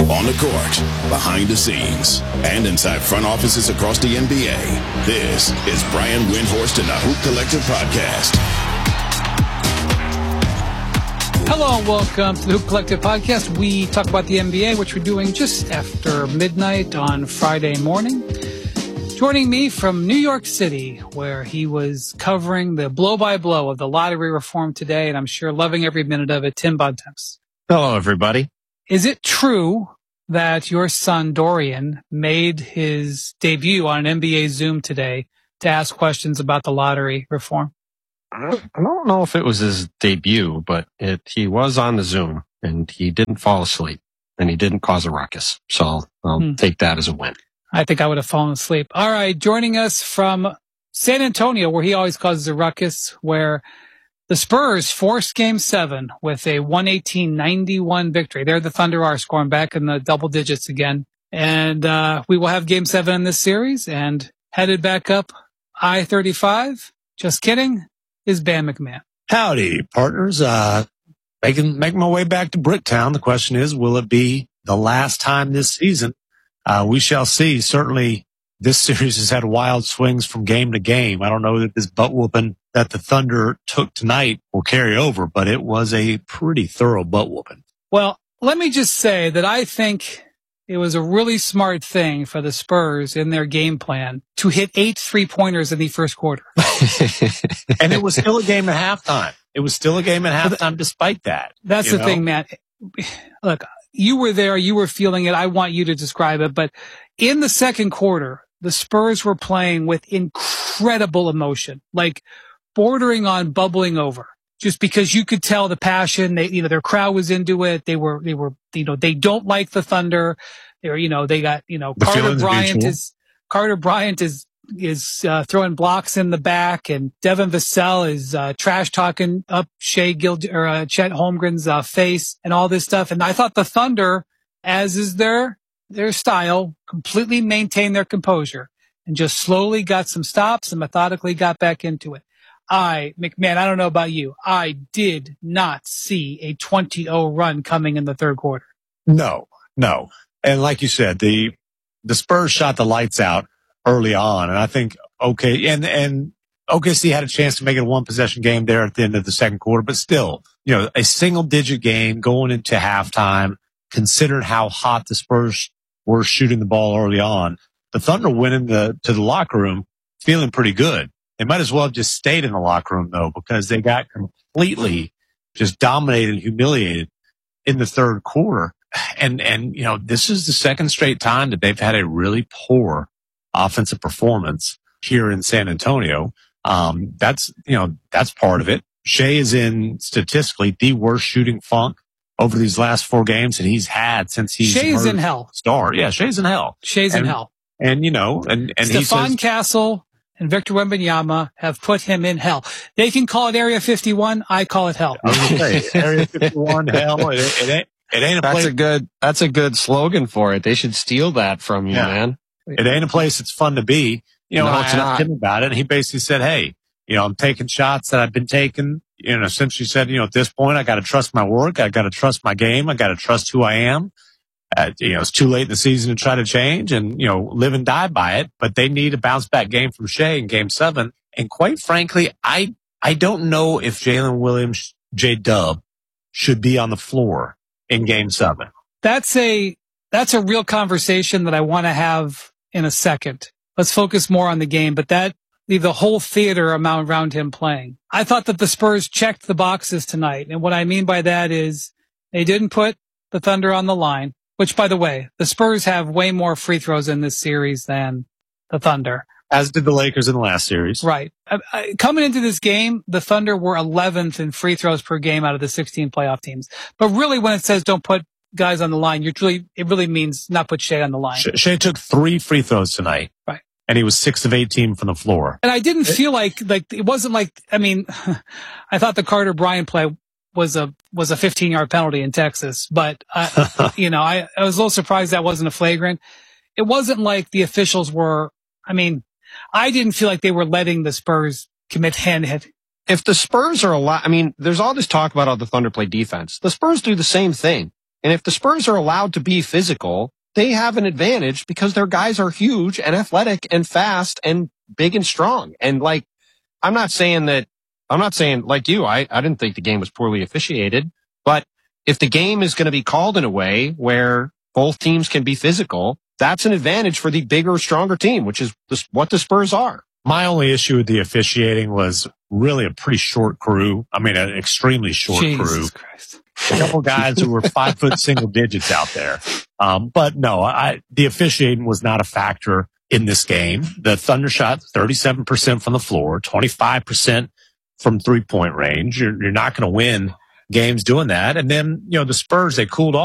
On the court, behind the scenes, and inside front offices across the NBA, this is Brian Windhorst and the Hoop Collective Podcast. Hello and welcome to the Hoop Collective Podcast. We talk about the NBA, which we're doing just after midnight on Friday morning. Joining me from New York City, where he was covering the blow-by-blow of the lottery reform today, and I'm sure loving every minute of it, Tim Bontemps. Hello, everybody. Is it true that your son, Dorian, made his debut on an NBA Zoom today to ask questions about the lottery reform? I don't know if it was his debut, but he was on the Zoom, and he didn't fall asleep, and he didn't cause a ruckus. So I'll take that as a win. I think I would have fallen asleep. All right, joining us from San Antonio, where he always causes a ruckus, where the Spurs forced Game 7 with a 118-91 victory. There the Thunder are scoring back in the double digits again. And we will have Game 7 in this series, and headed back up I-35, just kidding, is Bam McMahon. Howdy, partners. Making my way back to Bricktown. The question is, will it be the last time this season? We shall see. Certainly, this series has had wild swings from game to game. I don't know that this butt whooping that the Thunder took tonight will carry over, but it was a pretty thorough butt whooping. Well, let me just say that I think it was a really smart thing for the Spurs in their game plan to hit 8 3-pointers in the first quarter. And it was still a game at halftime. It was still a game at halftime despite that. That's the thing, man. Look, you were there. You were feeling it. I want you to describe it. But in the second quarter, the Spurs were playing with incredible emotion, like bordering on bubbling over, just because you could tell the passion. Their crowd was into it. They were, they don't like the Thunder. They got, Carter Bryant is throwing blocks in the back, and Devin Vassell is trash talking up Chet Holmgren's face and all this stuff. And I thought the Thunder, as is their style, completely maintained their composure and just slowly got some stops and methodically got back into it. McMahon, I don't know about you, I did not see a 20-0 run coming in the third quarter. No. And like you said, the Spurs shot the lights out early on. And I think, and OKC had a chance to make it a one-possession game there at the end of the second quarter, but still, a single-digit game going into halftime, considering how hot the Spurs were shooting the ball early on. The Thunder went to the locker room feeling pretty good. They might as well have just stayed in the locker room, though, because they got completely just dominated and humiliated in the third quarter. And this is the second straight time that they've had a really poor offensive performance here in San Antonio. That's part of it. Shea is in statistically the worst shooting funk over these last 4 games, and he's had since he's Shea's in hell. Star. Yeah, Shea's in hell. In hell. And and Stephon Castle and Victor Wembanyama have put him in hell. They can call it Area 51. I call it hell. I was going to say, Area 51, hell. It ain't a place. That's a good slogan for it. They should steal that from you, man. It ain't a place it's fun to be. No, I it's asked not. him about it, and he basically said, hey, I'm taking shots that I've been taking. Essentially said, at this point, I got to trust my work. I got to trust my game. I got to trust who I am. It's too late in the season to try to change and, live and die by it. But they need a bounce back game from Shea in Game 7. And quite frankly, I don't know if Jalen Williams, J-Dub, should be on the floor in Game 7. That's a real conversation that I want to have in a second. Let's focus more on the game, but the whole theater around him playing. I thought that the Spurs checked the boxes tonight. And what I mean by that is they didn't put the Thunder on the line, which, by the way, the Spurs have way more free throws in this series than the Thunder. As did the Lakers in the last series. Right. Coming into this game, the Thunder were 11th in free throws per game out of the 16 playoff teams. But really, when it says don't put guys on the line, it really means not put Shea on the line. Shea took 3 free throws tonight. Right. And he was 6 of 18 from the floor. And I didn't feel like it wasn't like, I thought the Carter Bryant play was a 15-yard penalty in Texas, but I was a little surprised that wasn't a flagrant. It wasn't like the officials were, I didn't feel like they were letting the Spurs commit hand-hit. If the Spurs are there's all this talk about how the Thunder play defense. The Spurs do the same thing. And if the Spurs are allowed to be physical, they have an advantage because their guys are huge and athletic and fast and big and strong. And like, I'm not saying like you, I didn't think the game was poorly officiated, but if the game is going to be called in a way where both teams can be physical, that's an advantage for the bigger, stronger team, which is what the Spurs are. My only issue with the officiating was really a pretty short crew. I mean, an extremely short Jesus crew. Christ. A couple guys who were 5 foot single digits out there. But no, the officiating was not a factor in this game. The Thunder shot 37% from the floor, 25% from 3-point range. You're not going to win games doing that. And then, the Spurs, they cooled off.